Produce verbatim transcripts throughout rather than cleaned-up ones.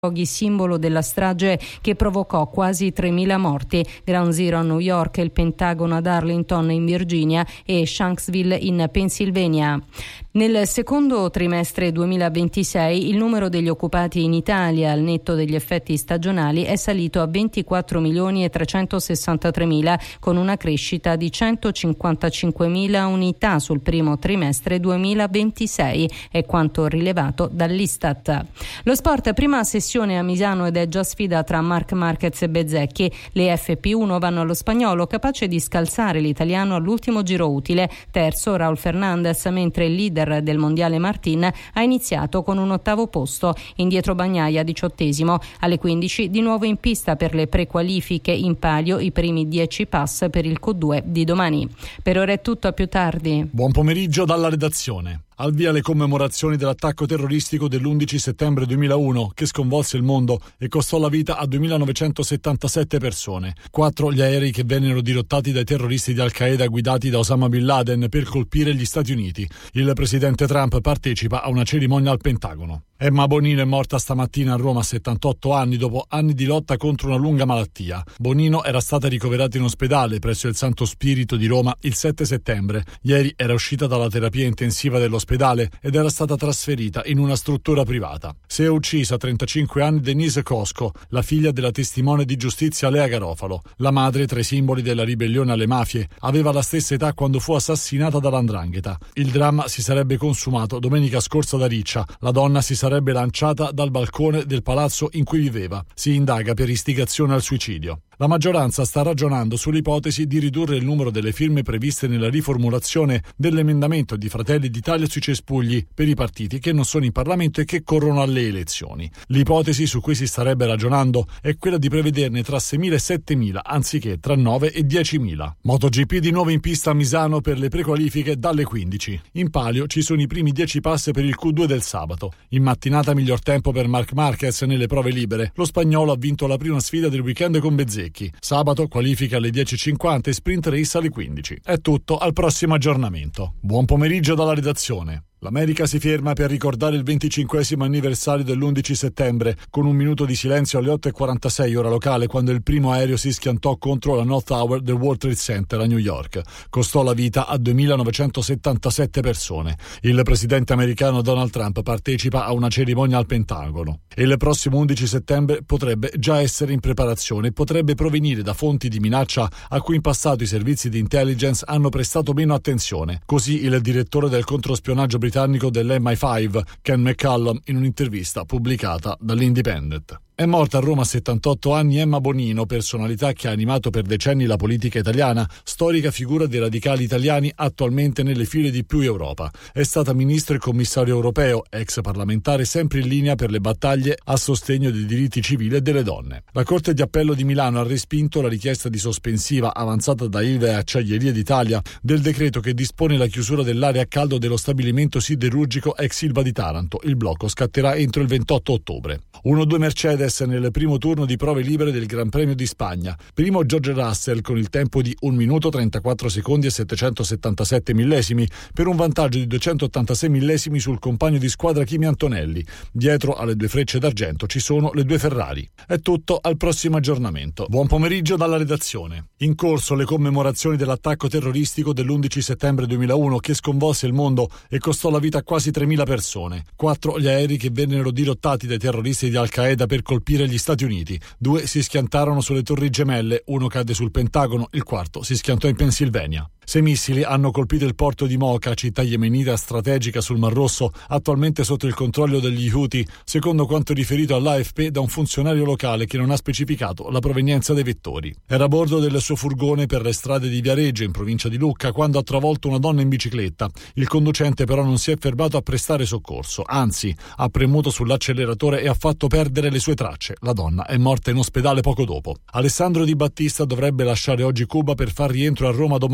simbolo della strage che provocò quasi tremila morti. Ground Zero a New York, il Pentagono ad Arlington in Virginia e Shanksville in Pennsylvania. Nel secondo trimestre duemilaventisei il numero degli occupati in Italia, al netto degli effetti stagionali, è salito a ventiquattro milioni e trecentosessantatremila, con una crescita di centocinquantacinquemila unità sul primo trimestre duemilaventisei, è quanto rilevato dall'Istat. Lo sport, prima sessione a Misano ed è già sfida tra Marc Marquez e Bezzecchi. Le F P uno vanno allo spagnolo, capace di scalzare l'italiano all'ultimo giro utile. Terzo Raul Fernandez, mentre il leader del mondiale Martin ha iniziato con un ottavo posto. Indietro Bagnaia, diciottesimo. Alle quindici di nuovo in pista per le prequalifiche, in palio i primi dieci pass per il Q due di domani. Per ora è tutto, a più tardi. Buon pomeriggio dalla redazione. Al via le commemorazioni dell'attacco terroristico dell'undici settembre duemilauno che sconvolse il mondo e costò la vita a duemilanovecentosettantasette persone. Quattro gli aerei che vennero dirottati dai terroristi di Al-Qaeda guidati da Osama Bin Laden per colpire gli Stati Uniti. Il presidente Trump partecipa a una cerimonia al Pentagono. Emma Bonino è morta stamattina a Roma a settantotto anni dopo anni di lotta contro una lunga malattia. Bonino era stata ricoverata in ospedale presso il Santo Spirito di Roma il sette settembre. Ieri era uscita dalla terapia intensiva dell'ospedale ed era stata trasferita in una struttura privata. Si è uccisa a trentacinque anni Denise Cosco, la figlia della testimone di giustizia Lea Garofalo. La madre, tra i simboli della ribellione alle mafie, aveva la stessa età quando fu assassinata dall''ndrangheta. Il dramma si sarebbe consumato domenica scorsa da Riccia. La donna si sarebbe sarebbe lanciata dal balcone del palazzo in cui viveva. Si indaga per istigazione al suicidio. La maggioranza sta ragionando sull'ipotesi di ridurre il numero delle firme previste nella riformulazione dell'emendamento di Fratelli d'Italia sui cespugli per i partiti che non sono in Parlamento e che corrono alle elezioni. L'ipotesi su cui si starebbe ragionando è quella di prevederne tra seimila e settemila anziché tra nove e diecimila. MotoGP di nuovo in pista a Misano per le prequalifiche dalle quindici. In palio ci sono i primi dieci pass per il Q due del sabato. In mattinata miglior tempo per Marc Marquez nelle prove libere. Lo spagnolo ha vinto la prima sfida del weekend con Bezzecchi. Sabato qualifica alle dieci e cinquanta e sprint race alle quindici. È tutto, al prossimo aggiornamento. Buon pomeriggio dalla redazione. L'America si ferma per ricordare il venticinquesimo anniversario dell'undici settembre con un minuto di silenzio alle otto e quarantasei ora locale, quando il primo aereo si schiantò contro la North Tower del World Trade Center a New York. Costò la vita a duemilanovecentosettantasette persone. Il presidente americano Donald Trump partecipa a una cerimonia al Pentagono. E il prossimo undici settembre potrebbe già essere in preparazione e potrebbe provenire da fonti di minaccia a cui in passato i servizi di intelligence hanno prestato meno attenzione. Così il direttore del controspionaggio britannico dell'M I cinque, Ken McCallum, in un'intervista pubblicata dall'Independent. È morta a Roma a settantotto anni Emma Bonino, personalità che ha animato per decenni la politica italiana, storica figura dei radicali italiani attualmente nelle file di Più Europa. È stata ministro e commissario europeo, ex parlamentare sempre in linea per le battaglie a sostegno dei diritti civili e delle donne. La Corte di Appello di Milano ha respinto la richiesta di sospensiva avanzata da Ilva e Acciaierie d'Italia del decreto che dispone la chiusura dell'area a caldo dello stabilimento siderurgico ex Ilva di Taranto. Il blocco scatterà entro il ventotto ottobre. uno due Mercedes nel primo turno di prove libere del Gran Premio di Spagna. Primo George Russell con il tempo di un minuto trentaquattro secondi e settecentosettantasette millesimi per un vantaggio di duecentottantasei millesimi sul compagno di squadra Kimi Antonelli. Dietro alle due frecce d'argento ci sono le due Ferrari. È tutto, al prossimo aggiornamento. Buon pomeriggio dalla redazione. In corso le commemorazioni dell'attacco terroristico dell'undici settembre duemilauno che sconvolse il mondo e costò la vita a quasi tremila persone. Quattro gli aerei che vennero dirottati dai terroristi di Al-Qaeda per colpire gli Stati Uniti. Due si schiantarono sulle Torri Gemelle, uno cadde sul Pentagono, il quarto si schiantò in Pennsylvania. Sei missili hanno colpito il porto di Mocha, città yemenita strategica sul Mar Rosso, attualmente sotto il controllo degli Houthi, secondo quanto riferito all'A F P da un funzionario locale che non ha specificato la provenienza dei vettori. Era a bordo del suo furgone per le strade di Viareggio, in provincia di Lucca, quando ha travolto una donna in bicicletta. Il conducente però non si è fermato a prestare soccorso, anzi ha premuto sull'acceleratore e ha fatto perdere le sue tracce. La donna è morta in ospedale poco dopo. Alessandro Di Battista dovrebbe lasciare oggi Cuba per far rientro a Roma domani,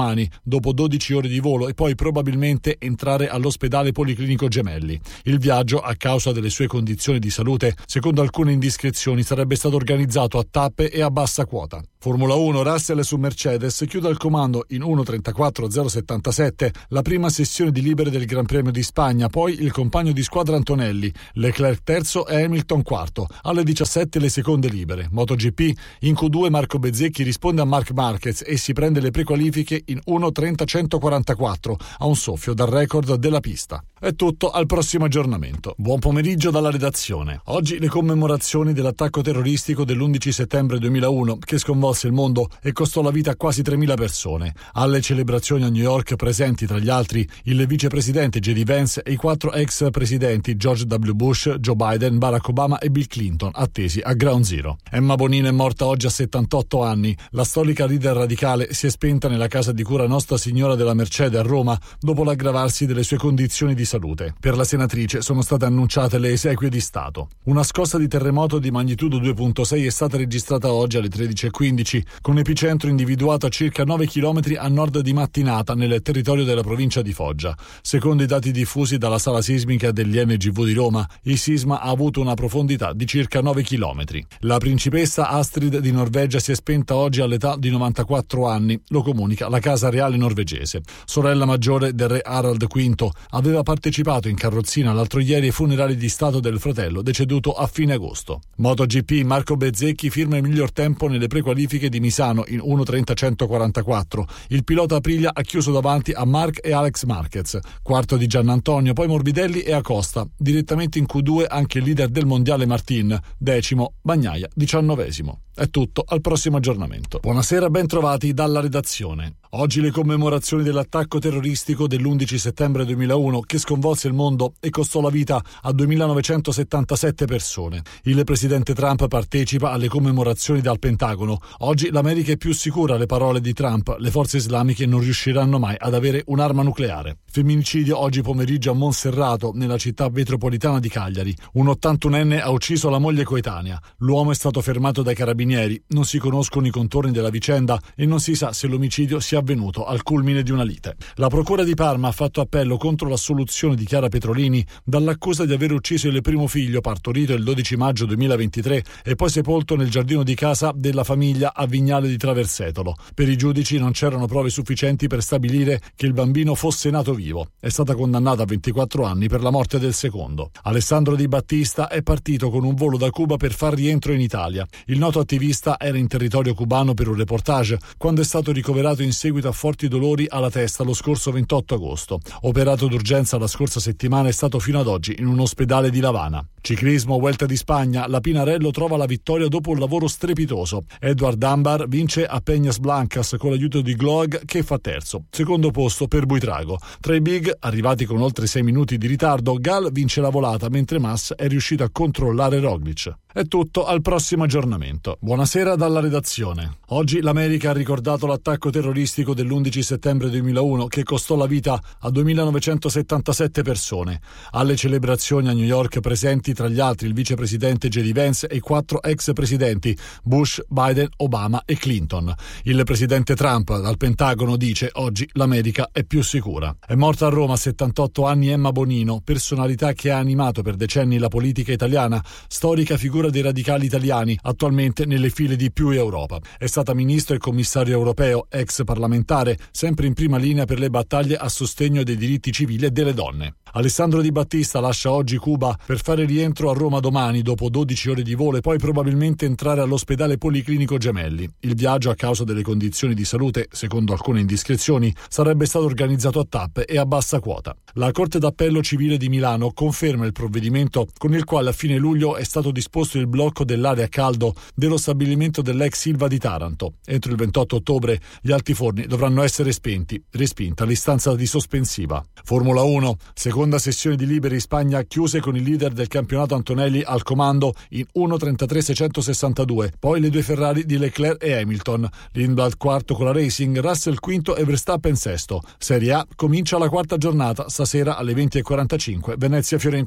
dopo dodici ore di volo e poi probabilmente entrare all'ospedale Policlinico Gemelli. Il viaggio, a causa delle sue condizioni di salute, secondo alcune indiscrezioni, sarebbe stato organizzato a tappe e a bassa quota. Formula uno, Russell su Mercedes chiude al comando in uno trentaquattro zero settantasette la prima sessione di libere del Gran Premio di Spagna, poi il compagno di squadra Antonelli, Leclerc terzo e Hamilton quarto. Alle diciassette le seconde libere. MotoGP, in Q due Marco Bezzecchi risponde a Marc Marquez e si prende le prequalifiche in uno trenta centoquarantaquattro, a un soffio dal record della pista. È tutto, al prossimo aggiornamento. Buon pomeriggio dalla redazione. Oggi le commemorazioni dell'attacco terroristico dell'undici settembre duemilauno che sconvolse il mondo e costò la vita a quasi tremila persone. Alle celebrazioni a New York presenti tra gli altri il vicepresidente J D Vance e i quattro ex presidenti George W. Bush, Joe Biden, Barack Obama e Bill Clinton, attesi a Ground Zero. Emma Bonino è morta oggi a settantotto anni. La storica leader radicale si è spenta nella casa di cura Nostra Signora della Mercede a Roma dopo l'aggravarsi delle sue condizioni di salute. Per la senatrice sono state annunciate le esequie di Stato. Una scossa di terremoto di magnitudo due virgola sei è stata registrata oggi alle tredici e quindici, con epicentro individuato a circa nove chilometri a nord di Mattinata, nel territorio della provincia di Foggia. Secondo i dati diffusi dalla sala sismica dell'I N G V di Roma, il sisma ha avuto una profondità di circa nove chilometri. La principessa Astrid di Norvegia si è spenta oggi all'età di novantaquattro anni, lo comunica la Casa Reale norvegese. Sorella maggiore del re Harald V, aveva partecipato in carrozzina l'altro ieri ai funerali di Stato del fratello deceduto a fine agosto. MotoGP, Marco Bezzecchi firma il miglior tempo nelle prequalifiche di Misano in uno trenta centoquarantaquattro. Il pilota Aprilia ha chiuso davanti a Marc e Alex Marquez, quarto di Giannantonio, poi Morbidelli e Acosta. Direttamente in Q due anche il leader del mondiale Martin, decimo, Bagnaia, diciannovesimo. È tutto, al prossimo aggiornamento. Buonasera, ben trovati dalla redazione. Oggi le commemorazioni dell'attacco terroristico dell'undici settembre duemilauno che sconvolse il mondo e costò la vita a duemilanovecentosettantasette persone. Il presidente Trump partecipa alle commemorazioni dal Pentagono. Oggi l'America è più sicura, le parole di Trump. Le forze islamiche non riusciranno mai ad avere un'arma nucleare. Femminicidio oggi pomeriggio a Monserrato, nella città metropolitana di Cagliari. Un ottantunenne ha ucciso la moglie coetanea. L'uomo è stato fermato dai carabinieri. Non si conoscono i contorni della vicenda e non si sa se l'omicidio sia avvenuto al culmine di una lite. La procura di Parma ha fatto appello contro l'assoluzione di Chiara Petrolini dall'accusa di aver ucciso il primo figlio partorito il dodici maggio duemilaventitré e poi sepolto nel giardino di casa della famiglia a Vignale di Traversetolo. Per i giudici non c'erano prove sufficienti per stabilire che il bambino fosse nato vivo. È stata condannata a ventiquattro anni per la morte del secondo. Alessandro Di Battista è partito con un volo da Cuba per far rientro in Italia. Il noto attivista era in territorio cubano per un reportage quando è stato ricoverato in seguito a forti dolori alla testa lo scorso ventotto agosto. Operato d'urgenza la scorsa settimana, è stato fino ad oggi in un ospedale di Lavana. Ciclismo, Vuelta di Spagna, la Pinarello trova la vittoria dopo un lavoro strepitoso. Edward Dunbar vince a Peñas Blancas con l'aiuto di Gloag, che fa terzo. Secondo posto per Buitrago. Tra i big, arrivati con oltre sei minuti di ritardo, Gal vince la volata mentre Mas è riuscito a controllare Roglic. È tutto, al prossimo aggiornamento. Buonasera dalla redazione. Oggi l'America ha ricordato l'attacco terroristico dell'undici settembre duemilauno che costò la vita a duemilanovecentosettantasette persone. Alle celebrazioni a New York presenti tra gli altri il vicepresidente J D Vance e i quattro ex presidenti Bush, Biden, Obama e Clinton. Il presidente Trump dal Pentagono dice: oggi l'America è più sicura. È morta a Roma a settantotto anni Emma Bonino, personalità che ha animato per decenni la politica italiana, storica figura dei radicali italiani, attualmente nelle file di Più Europa. È stata ministro e commissario europeo, ex parlamentare, sempre in prima linea per le battaglie a sostegno dei diritti civili e delle donne. Alessandro Di Battista lascia oggi Cuba per fare rientro a Roma domani dopo dodici ore di volo e poi probabilmente entrare all'ospedale Policlinico Gemelli. Il viaggio, a causa delle condizioni di salute, secondo alcune indiscrezioni, sarebbe stato organizzato a tappe e a bassa quota. La Corte d'Appello Civile di Milano conferma il provvedimento con il quale a fine luglio è stato disposto il blocco dell'area a caldo dello stabilimento dell'ex Ilva di Taranto. Entro il ventotto ottobre gli altiforni dovranno essere spenti, respinta l'istanza di sospensiva. Formula uno, seconda sessione di libere in Spagna chiuse con il leader del campionato Antonelli al comando in uno trentatré seicentosessantadue, poi le due Ferrari di Leclerc e Hamilton, Lindblad quarto con la Racing, Russell quinto e Verstappen sesto. Serie A comincia la quarta giornata stasera alle venti e quarantacinque, Venezia-Fiorentina.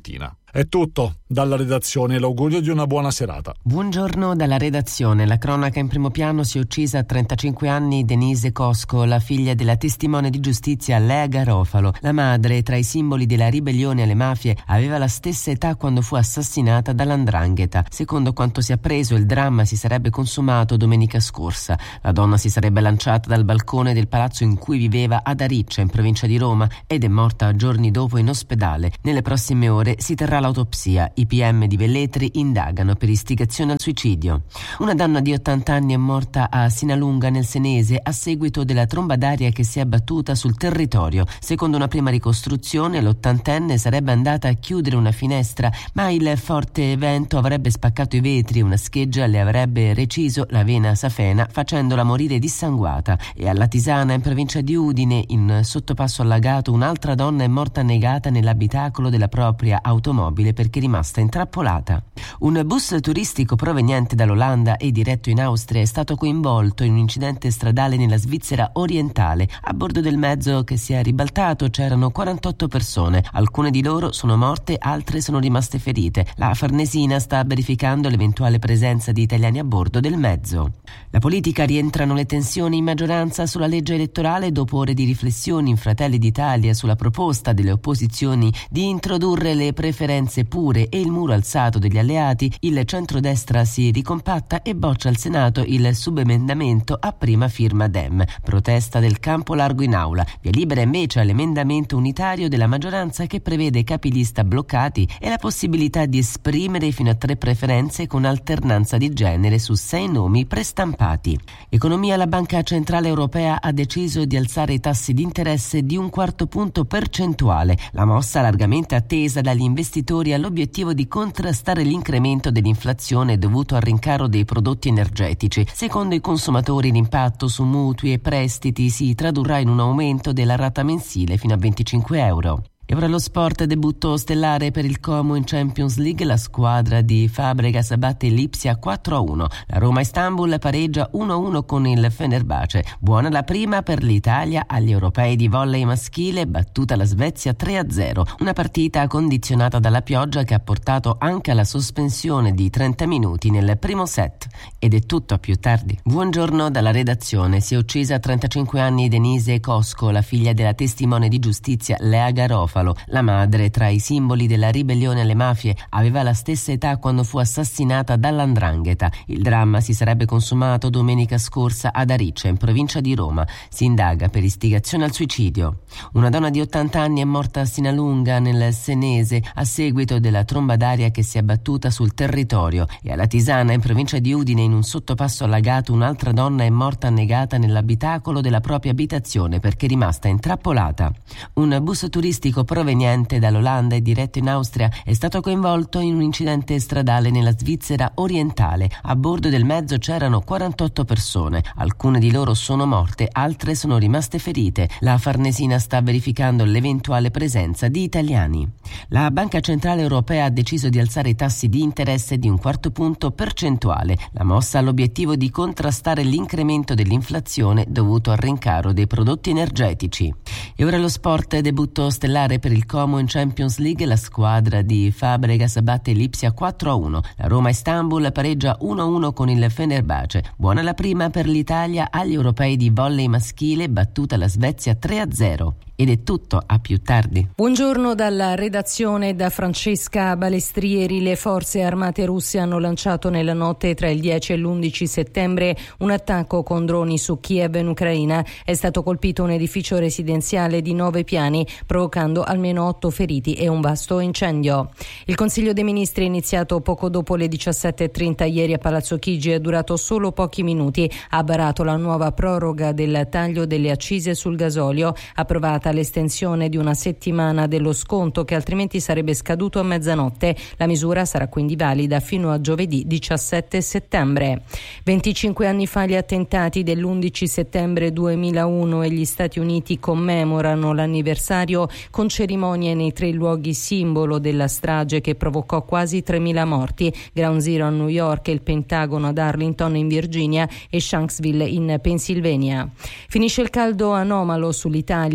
È tutto dalla redazione, l'augurio di una buona serata. Buongiorno dalla redazione. La cronaca in primo piano: si è uccisa a trentacinque anni Denise Cosco, la figlia della testimone di giustizia Lea Garofalo. La madre, tra i simboli della ribellione alle mafie, aveva la stessa età quando fu assassinata dall''ndrangheta. Secondo quanto si è appreso, il dramma si sarebbe consumato domenica scorsa. La donna si sarebbe lanciata dal balcone del palazzo in cui viveva ad Ariccia, in provincia di Roma, ed è morta giorni dopo in ospedale. Nelle prossime ore si terrà l'autopsia. I P M di Velletri indagano per istigazione al suicidio. Una donna di ottanta anni è morta a Sinalunga nel Senese a seguito della tromba d'aria che si è abbattuta sul territorio. Secondo una prima ricostruzione, l'ottantenne sarebbe andata a chiudere una finestra, ma il forte vento avrebbe spaccato i vetri e una scheggia le avrebbe reciso la vena safena, facendola morire dissanguata. E alla Tisana, in provincia di Udine, in sottopasso allagato, un'altra donna è morta annegata nell'abitacolo della propria automobile perché è rimasta intrappolata. Un bus turistico proveniente dall'Olanda e diretto in Austria è stato coinvolto in un incidente stradale nella Svizzera orientale. A bordo del mezzo che si è ribaltato c'erano quarantotto persone. Alcune di loro sono morte, altre sono rimaste ferite. La Farnesina sta verificando l'eventuale presenza di italiani a bordo del mezzo. La politica: rientrano le tensioni in maggioranza sulla legge elettorale dopo ore di riflessioni in Fratelli d'Italia sulla proposta delle opposizioni di introdurre le preferenze pure e il muro alzato degli alleati. Il centrodestra si ricompatta e boccia al Senato il subemendamento a prima firma Dem. Protesta del campo largo in aula. Via libera invece all'emendamento unitario della maggioranza che prevede capilista bloccati e la possibilità di esprimere fino a tre preferenze con alternanza di genere su sei nomi prestampati. Economia: la Banca Centrale Europea ha deciso di alzare i tassi di interesse di un quarto punto percentuale. La mossa, largamente attesa dagli investitori, ha l'obiettivo di contrastare l'incremento dell'inflazione dovuto al rincaro dei prodotti energetici. Secondo i consumatori, l'impatto su mutui e prestiti si tradurrà in un aumento della rata mensile fino a venticinque euro. E ora lo sport: debutto stellare per il Como in Champions League. La squadra di Fabregas batte l'Ipsia quattro a uno. La Roma Istanbul pareggia uno a uno con il Fenerbahce. Buona la prima per l'Italia agli europei di volley maschile, battuta la Svezia tre a zero. Una partita condizionata dalla pioggia che ha portato anche alla sospensione di trenta minuti nel primo set. Ed è tutto, a più tardi. Buongiorno dalla redazione. Si è uccisa a trentacinque anni Denise Cosco, la figlia della testimone di giustizia Lea Garofalo. La madre, tra i simboli della ribellione alle mafie, aveva la stessa età quando fu assassinata dall''ndrangheta. Il dramma si sarebbe consumato domenica scorsa ad Ariccia, in provincia di Roma. Si indaga per istigazione al suicidio. Una donna di ottanta anni è morta a Sinalunga nel Senese a seguito della tromba d'aria che si è abbattuta sul territorio. E alla Tisana, in provincia di Udine, in un sottopasso allagato, un'altra donna è morta annegata nell'abitacolo della propria abitazione perché è rimasta intrappolata. Un bus turistico proveniente dall'Olanda e diretto in Austria è stato coinvolto in un incidente stradale nella Svizzera orientale. A bordo del mezzo c'erano quarantotto persone. Alcune di loro sono morte, altre sono rimaste ferite. La Farnesina sta verificando l'eventuale presenza di italiani. La Banca Centrale Europea ha deciso di alzare i tassi di interesse di un quarto punto percentuale. La mossa ha l'obiettivo di contrastare l'incremento dell'inflazione dovuto al rincaro dei prodotti energetici. E ora lo sport: debutto stellare per il Como in Champions League. La squadra di Fabregas batte l'Ipsia quattro a uno. La Roma Istanbul pareggia uno a uno con il Fenerbahce. Buona la prima per l'Italia agli europei di volley maschile, battuta la Svezia tre a zero. Ed è tutto, a più tardi. Buongiorno dalla redazione da Francesca Balestrieri. Le forze armate russe hanno lanciato nella notte tra il dieci e l'undici settembre un attacco con droni su Kiev in Ucraina. È stato colpito un edificio residenziale di nove piani, provocando almeno otto feriti e un vasto incendio. Il Consiglio dei Ministri è iniziato poco dopo le diciassette e trenta ieri a Palazzo Chigi. È durato solo pochi minuti. Ha varato la nuova proroga del taglio delle accise sul gasolio, approvata l'estensione di una settimana dello sconto che altrimenti sarebbe scaduto a mezzanotte. La misura sarà quindi valida fino a giovedì diciassette settembre. venticinque anni fa gli attentati dell'undici settembre duemilauno e gli Stati Uniti commemorano l'anniversario con cerimonie nei tre luoghi simbolo della strage che provocò quasi tremila morti: Ground Zero a New York, il Pentagono ad Arlington in Virginia e Shanksville in Pennsylvania. Finisce il caldo anomalo sull'Italia. Da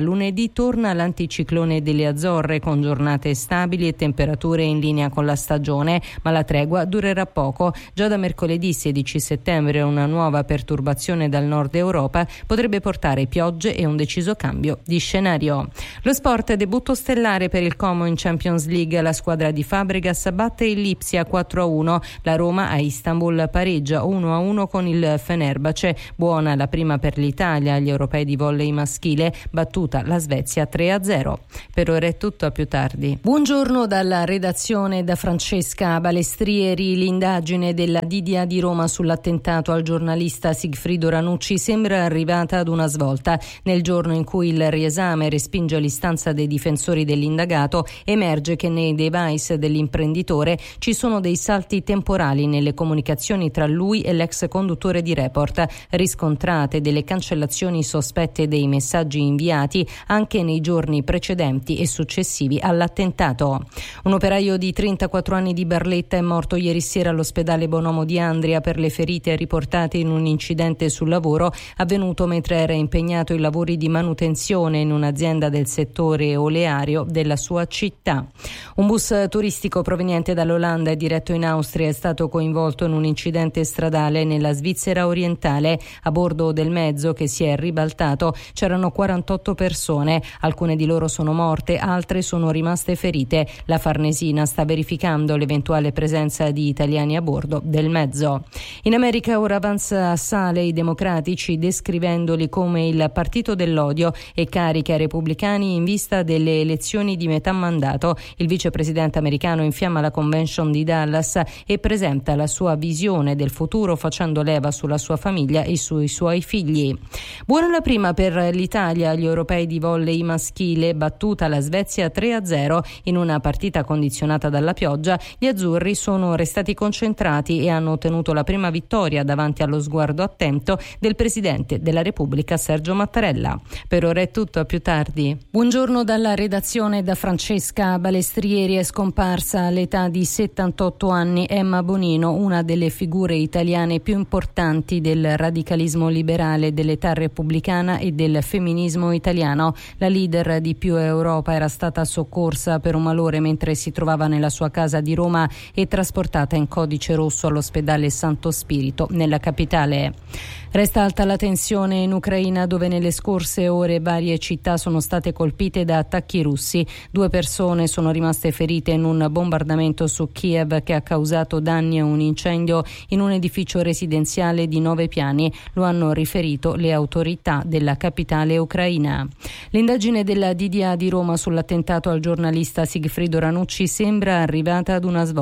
lunedì torna l'anticiclone delle Azzorre con giornate stabili e temperature in linea con la stagione, ma la tregua durerà poco. Già da mercoledì sedici settembre una nuova perturbazione dal nord Europa potrebbe portare piogge e un deciso cambio di scenario. Lo sport, debutto stellare per il Como in Champions League. La squadra di Fabregas batte il Lipsia quattro a uno. La Roma a Istanbul pareggia uno a uno con il Fenerbahce. Buona la prima per l'Italia agli europei di volley maschile, battuta la Svezia tre a zero. Per ora è tutto, a più tardi. Buongiorno dalla redazione da Francesca Balestrieri. L'indagine della D D A di Roma sull'attentato al giornalista Sigfrido Ranucci sembra arrivata ad una svolta. Nel giorno in cui il riesame respinge l'istanza dei difensori dell'indagato, emerge che nei device dell'imprenditore ci sono dei salti temporali nelle comunicazioni tra lui e l'ex conduttore di Report, riscontrate delle cancellazioni sospette dei messaggi inviati anche nei giorni precedenti e successivi all'attentato. Un operaio di trentaquattro anni di Barletta è morto ieri sera all'ospedale Bonomo di Andria per le ferite riportate in un incidente sul lavoro avvenuto mentre era impegnato in lavori di manutenzione in un'azienda del settore oleario della sua città. Un bus turistico proveniente dall'Olanda e diretto in Austria è stato coinvolto in un incidente stradale nella Svizzera orientale. A bordo del mezzo, che si è ribaltato, c'erano quarantotto persone. Alcune di loro sono morte, altre sono rimaste ferite. La Farnesina sta verificando l'eventuale presenza di italiani a bordo del mezzo. In America ora avanza assale i democratici, descrivendoli come il partito dell'odio, e carica i repubblicani in vista delle elezioni di metà mandato. Il vicepresidente americano infiamma la convention di Dallas e presenta la sua visione del futuro facendo leva sulla sua famiglia e sui suoi figli. Buona la prima per l'Italia agli europei di volley maschile, battuta la Svezia tre a zero in una partita condizionata dalla pioggia. Gli azzurri sono restati concentrati e hanno ottenuto la prima vittoria davanti allo sguardo attento del presidente della Repubblica Sergio Mattarella. Per ora è tutto, a più tardi. Buongiorno dalla redazione da Francesca Balestrieri. È scomparsa all'età di settantotto anni Emma Bonino, una delle figure italiane più importanti del radicalismo liberale, dell'età repubblicana e del femminismo italiano. La leader di Più Europa era stata soccorsa per un malore mentre si trovava nella sua casa di Roma e trasportata in codice rosso all'ospedale Santo Spirito nella capitale. Resta alta la tensione in Ucraina, dove nelle scorse ore varie città sono state colpite da attacchi russi. Due persone sono rimaste ferite in un bombardamento su Kiev che ha causato danni a un incendio in un edificio residenziale di nove piani. Lo hanno riferito le autorità della capitale ucraina. L'indagine della D D A di Roma sull'attentato al giornalista Sigfrido Ranucci sembra arrivata ad una svolta.